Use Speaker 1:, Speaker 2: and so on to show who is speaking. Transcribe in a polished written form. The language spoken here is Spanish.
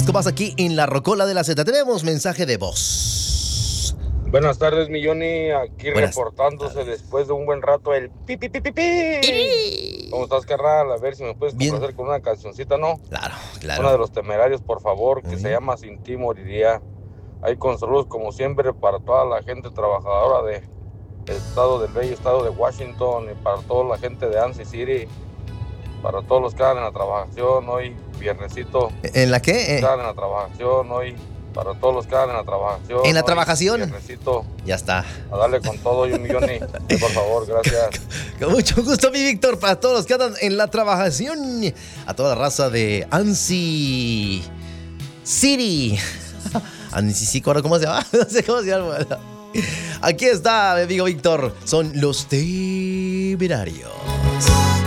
Speaker 1: con más aquí en La Rocola de la Z. Tenemos mensaje de voz.
Speaker 2: Buenas tardes, mi Johnny, aquí
Speaker 1: Buenas
Speaker 2: reportándose
Speaker 1: tardes.
Speaker 2: después de un buen rato el pi, pi, pi, pi, pi. ¿Cómo estás, carnal? A ver si me puedes
Speaker 1: Bien.
Speaker 2: complacer con una cancioncita, ¿no?
Speaker 1: Claro,
Speaker 2: Una de
Speaker 1: claro.
Speaker 2: los Temerarios, por favor, que
Speaker 1: Muy
Speaker 2: se
Speaker 1: bien.
Speaker 2: llama Sin ti moriría. Ahí con saludos, como siempre, para toda la gente trabajadora del estado del bello estado de Washington y para toda la gente de Ansi City, para todos los que andan en la trabajación hoy, viernesito,
Speaker 1: ¿En la qué?
Speaker 2: que andan en la trabajación hoy, para todos los que andan en la trabajación
Speaker 1: ¿En la
Speaker 2: hoy,
Speaker 1: trabajación?
Speaker 2: viernesito,
Speaker 1: Ya está.
Speaker 2: a darle con todo y un millón y por favor, gracias.
Speaker 1: Con mucho gusto, mi Víctor, para todos los que andan en la trabajación. A toda la raza de Ansi City. Ansi City, ¿cómo se llama? No sé cómo se llama. Aquí está, mi amigo Víctor. Son los Temerarios.